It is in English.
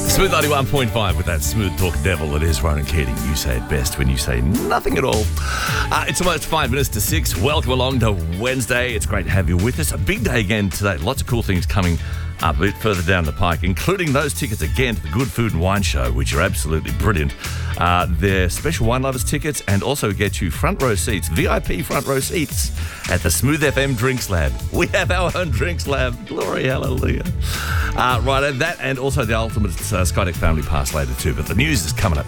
Smooth 91.5 with that smooth talk devil that is Ronan Keating. You say it best when you say nothing at all. It's almost 5 minutes to 6. Welcome along to Wednesday. It's great to have you with us. A big day again today. Lots of cool things coming up a bit further down the pike, including those tickets again to the Good Food and Wine Show, which are absolutely brilliant. They're special wine lovers tickets and also get you front row seats, VIP front row seats at the Smooth FM Drinks Lab. We have our own Drinks Lab. Glory, hallelujah. Right, and that and also the ultimate Skydeck Family Pass later too. But the news is coming up